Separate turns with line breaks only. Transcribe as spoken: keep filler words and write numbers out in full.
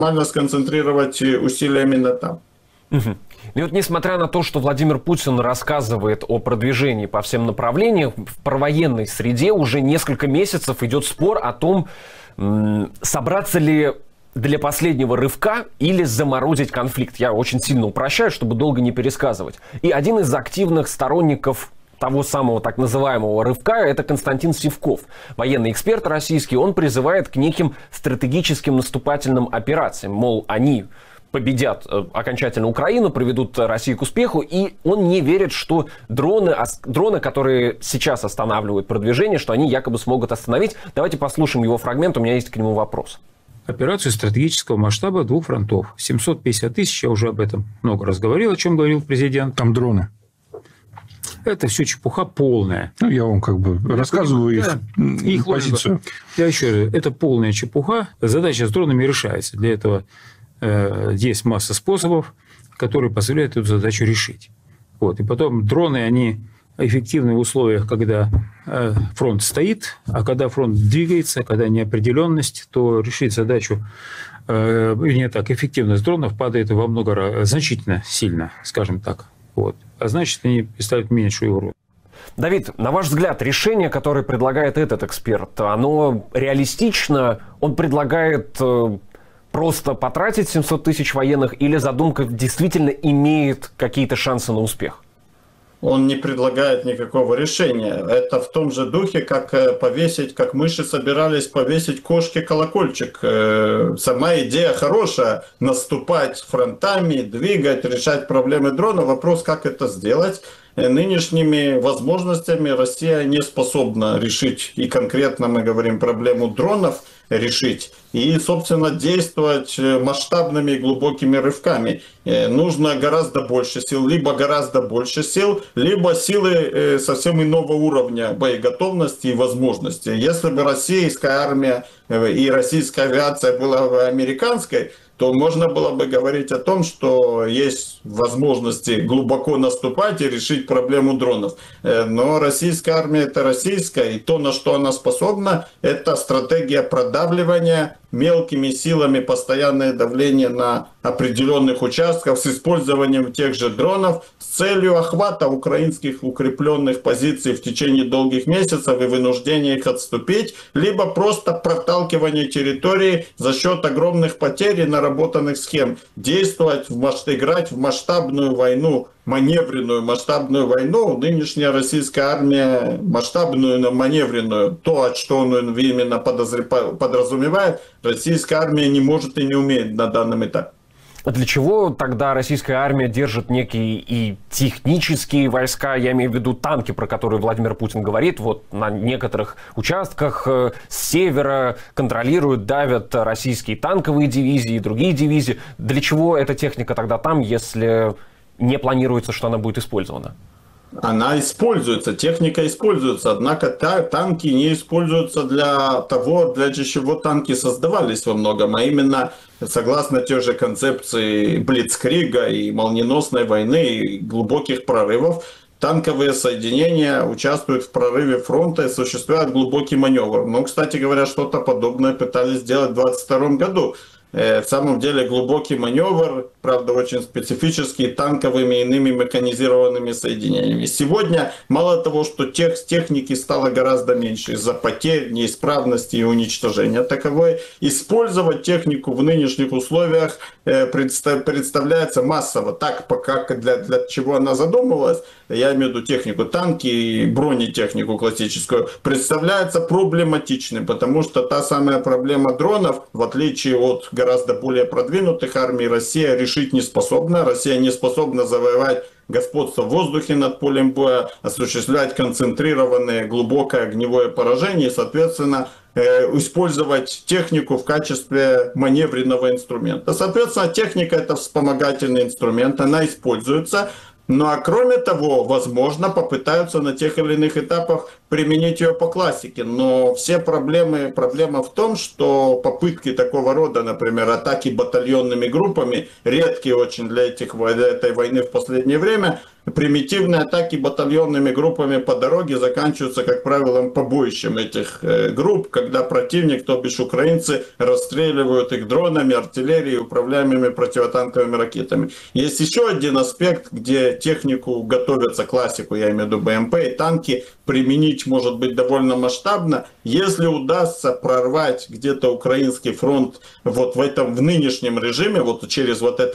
максимально сконцентрировать усилия именно там.
Угу. И вот несмотря на то, что Владимир Путин рассказывает о продвижении по всем направлениям, в провоенной среде уже несколько месяцев идет спор о том, собраться ли для последнего рывка или заморозить конфликт. Я очень сильно упрощаю, чтобы долго не пересказывать. И один из активных сторонников того самого так называемого рывка — это Константин Сивков, военный эксперт российский. Он призывает к неким стратегическим наступательным операциям. Мол, они победят окончательно Украину, приведут Россию к успеху, и он не верит, что дроны, дроны, которые сейчас останавливают продвижение, что они якобы смогут остановить. Давайте послушаем его фрагмент, у меня есть к нему вопрос.
Операцию стратегического масштаба двух фронтов. семьсот пятьдесят тысяч, я уже об этом много раз говорил, о чем говорил президент.
Там дроны.
Это все чепуха полная.
Ну, я вам как бы я рассказываю их, да, их позицию.
Я еще раз, это полная чепуха. Задача с дронами решается. Для этого э, есть масса способов, которые позволяют эту задачу решить. Вот. И потом дроны, они эффективны в условиях, когда э, фронт стоит, а когда фронт двигается, когда неопределенность, то решить задачу, э, не так, эффективность дронов падает во много раз, значительно сильно, скажем так. Вот. А значит, они представляют меньшую угрозу.
Давид, на ваш взгляд, решение, которое предлагает этот эксперт, оно реалистично? Он предлагает э, просто потратить семьсот тысяч военных, или задумка действительно имеет какие-то шансы на успех?
Он не предлагает никакого решения. Это в том же духе, как повесить, как мыши собирались повесить кошке колокольчик. Сама идея хорошая. Наступать фронтами, двигать, решать проблемы дрона. Вопрос, как это сделать. Нынешними возможностями Россия не способна решить, и конкретно мы говорим проблему дронов, решить, и, собственно, действовать масштабными и глубокими рывками. Нужно гораздо больше сил, либо гораздо больше сил, либо силы совсем иного уровня боеготовности и возможности. Если бы российская армия и российская авиация была американской, то можно было бы говорить о том, что есть возможности глубоко наступать и решить проблему дронов. Но российская армия — это российская, и то, на что она способна, это стратегия продавливания мелкими силами, постоянное давление на определенных участках с использованием тех же дронов с целью охвата украинских укрепленных позиций в течение долгих месяцев и вынуждения их отступить, либо просто проталкивание территории за счет огромных потерь и наработанных схем. Действовать, в масштаб, играть в масштабную войну, маневренную масштабную войну. Нынешняя российская армия масштабную, но маневренную, то, что он именно подразумевает, российская армия не может и не умеет на данном этапе.
Для чего тогда российская армия держит некие и технические войска, я имею в виду танки, про которые Владимир Путин говорит, вот на некоторых участках с севера контролируют, давят российские танковые дивизии и другие дивизии. Для чего эта техника тогда там, если не планируется, что она будет использована?
Она используется, техника используется, однако та, танки не используются для того, для чего танки создавались во многом, а именно согласно той же концепции Блицкрига и молниеносной войны и глубоких прорывов. Танковые соединения участвуют в прорыве фронта и осуществляют глубокий маневр. Но, кстати говоря, что-то подобное пытались сделать в двадцать втором году. В самом деле глубокий маневр, правда очень специфический, танковыми и иными механизированными соединениями. Сегодня мало того, что тех, техники стало гораздо меньше из-за потерь, неисправности и уничтожения таковой, использовать технику в нынешних условиях представ, представляется массово. Так, пока для, для чего она задумывалась, я имею в виду технику, танки и бронетехнику классическую, представляется проблематичным, потому что та самая проблема дронов, в отличие от гораздо более продвинутых армий, Россия решить не способна. Россия не способна завоевать господство в воздухе над полем боя, осуществлять концентрированное глубокое огневое поражение и, соответственно, э, использовать технику в качестве маневренного инструмента. Соответственно, техника — это вспомогательный инструмент, она используется. Ну а кроме того, возможно, попытаются на тех или иных этапах применить ее по классике. Но все проблемы, проблема в том, что попытки такого рода, например, атаки батальонными группами, редкие очень для, этих, для этой войны в последнее время. Примитивные атаки батальонными группами по дороге заканчиваются, как правило, побоищем этих э, групп, когда противник, то бишь украинцы, расстреливают их дронами, артиллерией, управляемыми противотанковыми ракетами. Есть еще один аспект, где технику готовятся, классику, я имею в виду БМП и танки, применить может быть довольно масштабно, если удастся прорвать где-то украинский фронт вот в этом в нынешнем режиме, вот через вот это